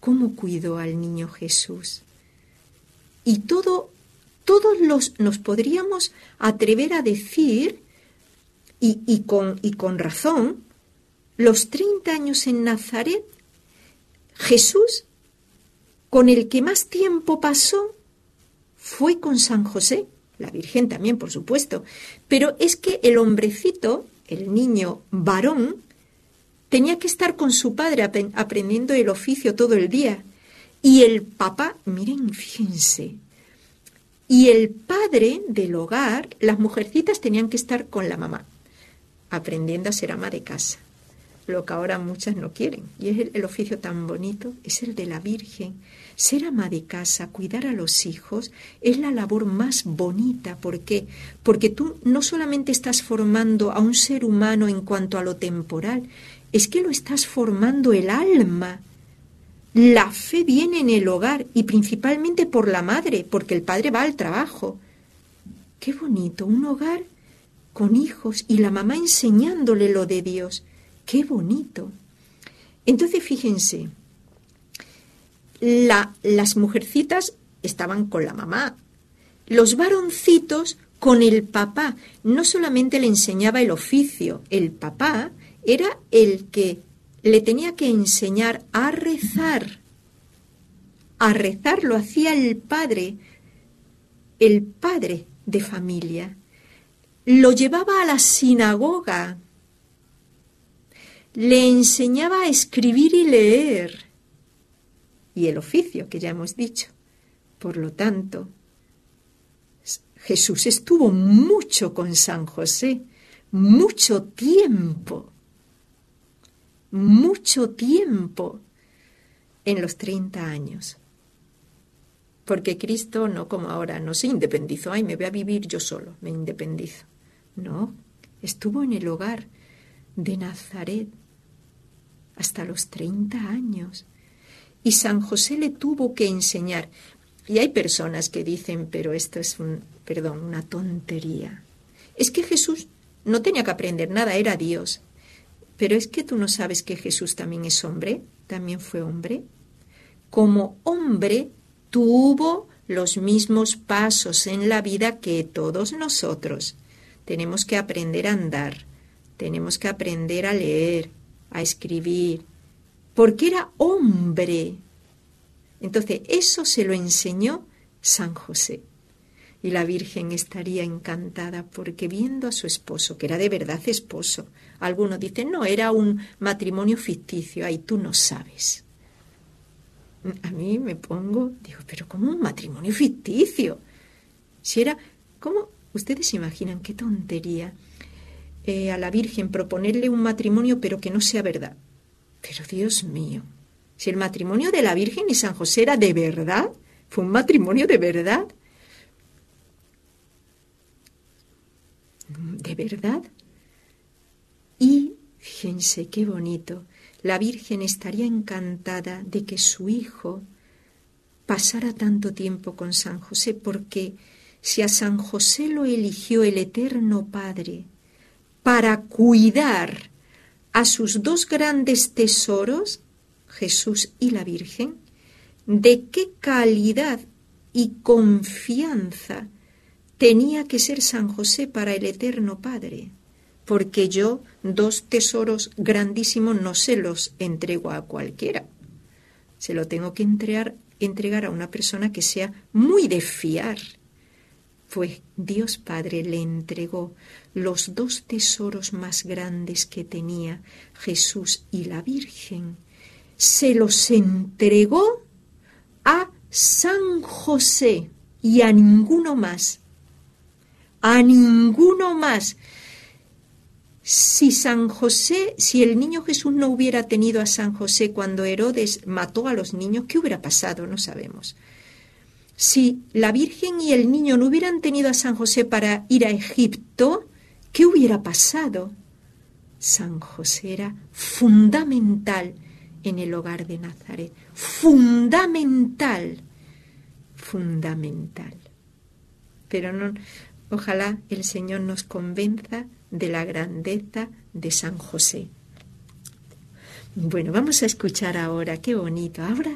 cómo cuidó al niño Jesús. Y todos nos podríamos atrever a decir, y con razón, los 30 años en Nazaret, Jesús, con el que más tiempo pasó, fue con San José, la Virgen también, por supuesto, pero es que el hombrecito, el niño varón, tenía que estar con su padre aprendiendo el oficio todo el día. Y el papá, miren, fíjense, y el padre del hogar, las mujercitas tenían que estar con la mamá, aprendiendo a ser ama de casa, lo que ahora muchas no quieren. Y es el oficio tan bonito, es el de la Virgen. Ser ama de casa, cuidar a los hijos, es la labor más bonita. ¿Por qué? Porque tú no solamente estás formando a un ser humano en cuanto a lo temporal, es que lo estás formando el alma. La fe viene en el hogar y principalmente por la madre, porque el padre va al trabajo. Qué bonito, un hogar con hijos y la mamá enseñándole lo de Dios. Qué bonito. Entonces, fíjense, las mujercitas estaban con la mamá, los varoncitos con el papá. No solamente le enseñaba el oficio, el papá era el que le tenía que enseñar a rezar. A rezar lo hacía el padre de familia. Lo llevaba a la sinagoga. Le enseñaba a escribir y leer. Y el oficio, que ya hemos dicho. Por lo tanto, Jesús estuvo mucho con San José, mucho tiempo en los 30 años. Porque Cristo no como ahora, no se independizó, ay, me voy a vivir yo solo, me independizo. No, estuvo en el hogar de Nazaret hasta los 30 años. Y San José le tuvo que enseñar. Y hay personas que dicen, pero esto es una tontería. Es que Jesús no tenía que aprender nada, era Dios. Pero es que tú no sabes que Jesús también es hombre, también fue hombre. Como hombre tuvo los mismos pasos en la vida que todos nosotros. Tenemos que aprender a andar, tenemos que aprender a leer, a escribir, porque era hombre. Entonces, eso se lo enseñó San José. Y la Virgen estaría encantada porque viendo a su esposo, que era de verdad esposo, algunos dicen, no, era un matrimonio ficticio, ahí tú no sabes. A mí me pongo, digo, pero ¿cómo un matrimonio ficticio? Si era, ¿cómo? Ustedes se imaginan qué tontería a la Virgen proponerle un matrimonio pero que no sea verdad. Pero Dios mío, si el matrimonio de la Virgen y San José era de verdad, fue un matrimonio de verdad. ¿De verdad? Y fíjense qué bonito, la Virgen estaría encantada de que su hijo pasara tanto tiempo con San José, porque si a San José lo eligió el Eterno Padre para cuidar a sus dos grandes tesoros, Jesús y la Virgen, ¿de qué calidad y confianza tenía que ser San José para el Eterno Padre? Porque yo dos tesoros grandísimos no se los entrego a cualquiera. Se lo tengo que entregar a una persona que sea muy de fiar. Pues Dios Padre le entregó los dos tesoros más grandes que tenía Jesús y la Virgen. Se los entregó a San José y a ninguno más. A ninguno más. Si el niño Jesús no hubiera tenido a San José cuando Herodes mató a los niños, ¿qué hubiera pasado? No sabemos. Si la Virgen y el niño no hubieran tenido a San José para ir a Egipto, ¿qué hubiera pasado? San José era fundamental en el hogar de Nazaret. Fundamental. Pero no, ojalá el Señor nos convenza de la grandeza de San José. Bueno, vamos a escuchar ahora, qué bonito. Ahora